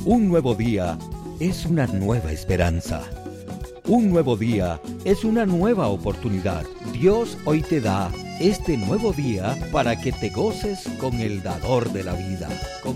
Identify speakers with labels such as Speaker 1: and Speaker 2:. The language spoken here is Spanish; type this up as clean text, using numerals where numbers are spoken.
Speaker 1: Un nuevo día es una nueva esperanza. Un nuevo día es una nueva oportunidad. Dios hoy te da este nuevo día para que te goces con el dador de la vida, con